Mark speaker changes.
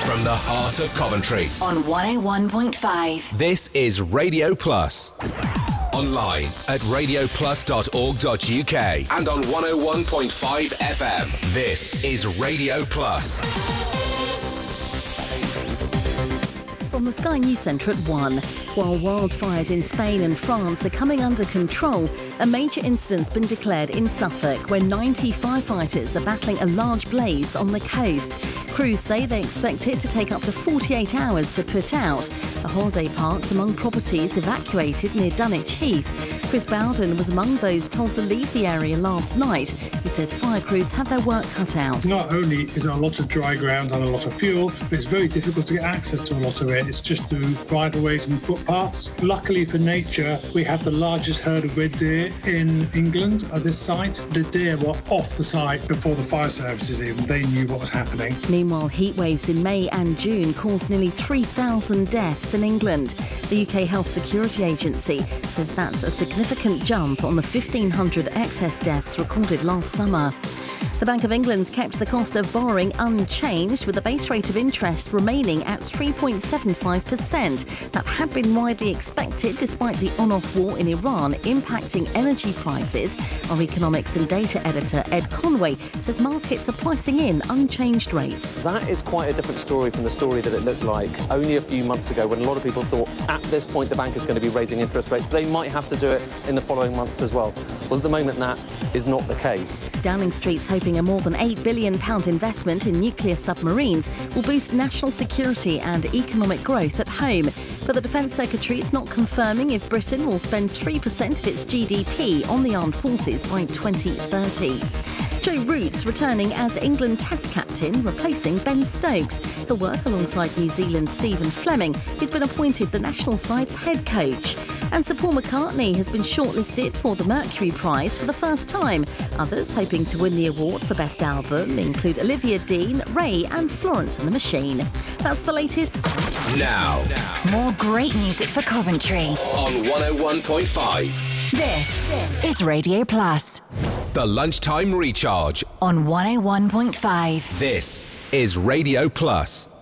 Speaker 1: From the heart of Coventry.
Speaker 2: On 101.5.
Speaker 1: This is Radio Plus. Online at radioplus.org.uk and on 101.5 FM. This is Radio Plus.
Speaker 3: From the Sky News Centre at 1. While wildfires in Spain and France are coming under control, a major incident's been declared in Suffolk where 90 firefighters are battling a large blaze on the coast. Crews say they expect it to take up to 48 hours to put out. The holiday park's among properties evacuated near Dunwich Heath. Chris Bowden was among those told to leave the area last night. He says fire crews have their work cut out.
Speaker 4: Not only is there a lot of dry ground and a lot of fuel, but it's very difficult to get access to a lot of it. It's just through bridleways and footpaths. Luckily for nature, we have the largest herd of red deer in England at this site. The deer were off the site before the fire services even. They knew what was happening.
Speaker 3: Meanwhile, heat waves in May and June caused nearly 3,000 deaths in England. The UK Health Security Agency says that's a significant jump on the 1,500 excess deaths recorded last summer. The Bank of England's kept the cost of borrowing unchanged, with the base rate of interest remaining at 3.75%. That had been widely expected despite the on-off war in Iran impacting energy prices. Our economics and data editor Ed Conway says markets are pricing in unchanged rates.
Speaker 5: That is quite a different story from the story that it looked like only a few months ago, when a lot of people thought at this point the bank is going to be raising interest rates. They might have to do it in the following months as well. Well, at the moment that is not the case.
Speaker 3: Downing Street's hoping a more than £8 billion investment in nuclear submarines will boost national security and economic growth at home. But the Defence Secretary is not confirming if Britain will spend 3% of its GDP on the armed forces by 2030. Joe Root's returning as England Test captain, replacing Ben Stokes. He'll work alongside New Zealand's Stephen Fleming, who's been appointed the national side's head coach. And Sir Paul McCartney has been shortlisted for the Mercury Prize for the first time. Others hoping to win the award for Best Album include Olivia Dean, Ray and Florence and the Machine. That's the latest.
Speaker 1: Now.
Speaker 2: More great music for Coventry.
Speaker 1: On 101.5.
Speaker 2: This is Radio Plus.
Speaker 1: The Lunchtime Recharge.
Speaker 2: On 101.5.
Speaker 1: This is Radio Plus.